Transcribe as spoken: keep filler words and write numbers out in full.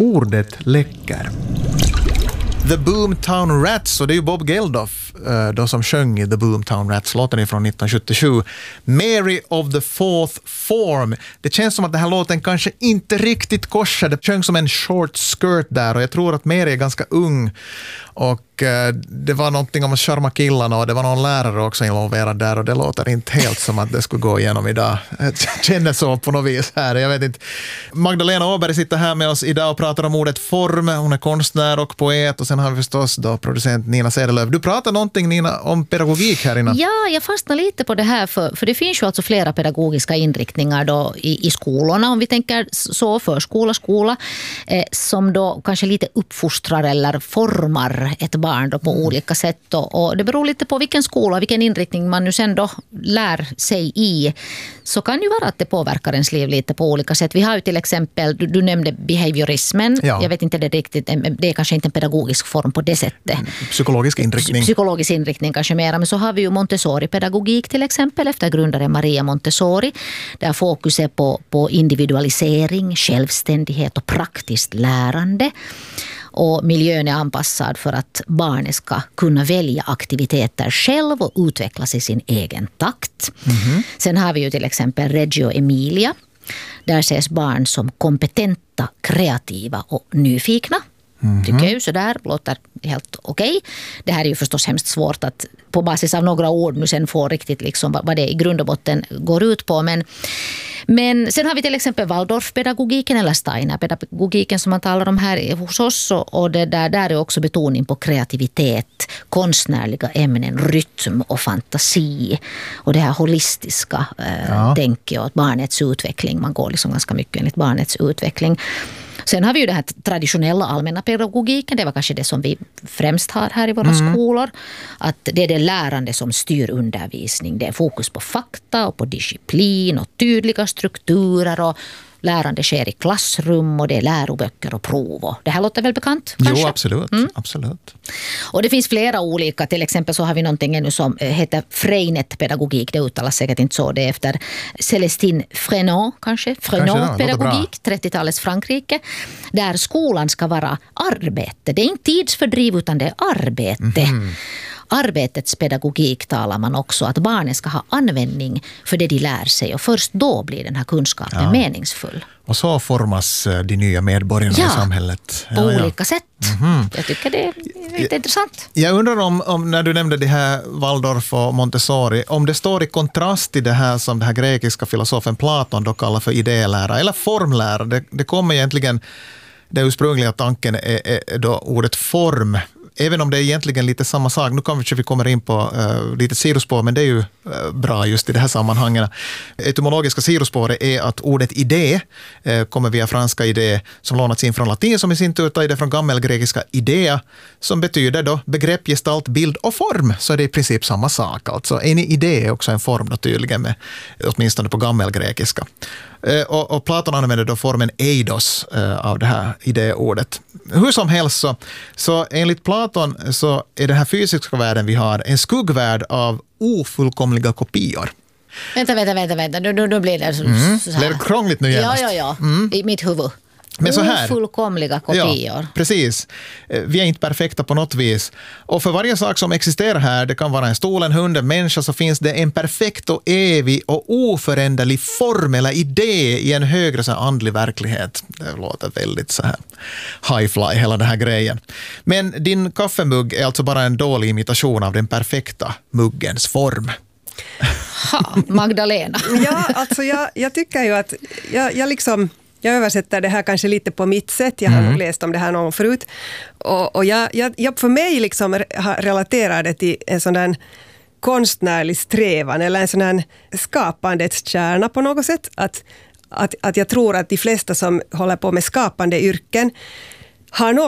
Ordet läcker. The Boomtown Rats, och det är ju Bob Geldof då som sjöng i The Boomtown Rats, låten är från nittonhundrasjuttiosju. Mary of the Fourth Form. Det känns som att den här låten kanske inte riktigt korsar. Det sjöng som en short skirt där, och jag tror att Mary är ganska ung. Och eh, det var någonting om att charma killarna, och det var någon lärare också involverad där, och det låter inte helt som att det skulle gå igenom idag. Jag känner så på något vis här, jag vet inte. Magdalena Åberg sitter här med oss idag och pratar om ordet form. Hon är konstnär och poet, och sen har vi förstås då producent Nina Cederlöf. Du pratar någonting, Nina, om pedagogik här innan. Ja, jag fastnar lite på det här, för, för det finns ju alltså flera pedagogiska inriktningar då i, i skolorna, om vi tänker så, förskola, skola, eh, som då kanske lite uppfostrar eller formar ett barn då på olika sätt. Och, och det beror lite på vilken skola, vilken inriktning man nu sen då lär sig i. Så kan ju vara att det påverkar ens liv lite på olika sätt. Vi har ju till exempel, du, du nämnde behaviorismen. Ja. Jag vet inte det riktigt, det är kanske inte en pedagogisk form på det sättet. Psykologisk inriktning. Psykologisk inriktning kanske mera. Men så har vi ju Montessori-pedagogik till exempel, efter grundaren Maria Montessori. Där fokus är på, på individualisering, självständighet och praktiskt lärande. Och miljön är anpassad för att barnet ska kunna välja aktiviteter själv och utvecklas i sin egen takt. Mm-hmm. Sen har vi ju till exempel Reggio Emilia. Där ses barn som kompetenta, kreativa och nyfikna. Mm-hmm. Tycker jag ju sådär, låter helt okej. Okay. Det här är ju förstås hemskt svårt att på basis av några ord nu sen få riktigt liksom vad det i grund och botten går ut på. Men, men sen har vi till exempel Waldorf-pedagogiken eller Steiner-pedagogiken som man talar om här hos oss. Och det där, där är också betoning på kreativitet, konstnärliga ämnen, rytm och fantasi. Och det här holistiska eh, ja. tänker jag, att barnets utveckling, man går liksom ganska mycket enligt barnets utveckling. Sen har vi ju den här traditionella allmänna pedagogiken. Det var kanske det som vi främst har här i våra mm. skolor. Att det är det lärande som styr undervisning. Det är fokus på fakta och på disciplin och tydliga strukturer, och lärande sker i klassrum, och det är läroböcker och prov. Och det här låter väl bekant? Kanske? Jo, absolut. Mm. absolut. Och det finns flera olika. Till exempel så har vi någonting ännu som heter Freinet-pedagogik. Det uttalas säkert inte så. Det är efter Célestine Freinet, kanske. Freinet-pedagogik, trettiotalets Frankrike. Där skolan ska vara arbete. Det är inte tidsfördriv, utan det är arbete. Mm-hmm. Arbetets pedagogik talar man också, att barnen ska ha användning för det de lär sig, och först då blir den här kunskapen ja. meningsfull. Och så formas de nya medborgarna ja, i samhället. Ja, på olika sätt. Mm-hmm. Jag tycker det är lite jag, intressant. Jag undrar om, om, när du nämnde det här Waldorf och Montessori, om det står i kontrast till det här som det här grekiska filosofen Platon då kallar för idélära eller formlära. Det, det kommer egentligen, den ursprungliga tanken är, är då ordet form. Även om det är egentligen lite samma sak. Nu kanske vi kommer in på uh, lite sidospår, men det är ju uh, bra just i det här sammanhanget. Etymologiska sidospåret är att ordet idé uh, kommer via franska idé, som lånats in från latin, som i sin tur tar det från gammelgrekiska idea, som betyder då begrepp, gestalt, bild och form. Så är det i princip samma sak. Alltså en idé är också en form då, tydligen, med, åtminstone på gammelgrekiska. Uh, och, och Platon använder då formen eidos uh, av det här idéordet. Hur som helst så, så enligt Platon så är den här fysiska världen vi har en skuggvärld av ofullkomliga kopior. Vänta, vänta, vänta, vänta. Nu, nu, nu blir det så, mm. så här. Blir det krångligt nu genast? Ja, ja, ja. Mm. I mitt huvud. Men så här, ofullkomliga kopior. Ja, precis. Vi är inte perfekta på något vis. Och för varje sak som existerar här, det kan vara en stol, en hund, en människa, så finns det en perfekt och evig och oföränderlig form eller idé i en högre så här andlig verklighet. Det låter väldigt så här high-fly, hela den här grejen. Men din kaffemugg är alltså bara en dålig imitation av den perfekta muggens form. Ha, Magdalena. Ja, alltså jag, jag tycker ju att jag, jag liksom... Jag översätter det här kanske lite på mitt sätt. Jag har mm. nog läst om det här någon förut. Och, och jag, jag, jag för mig liksom relaterar det till en sån där konstnärlig strävan eller en sån här skapandets kärna på något sätt. Att, att, att jag tror att de flesta som håller på med skapande yrken har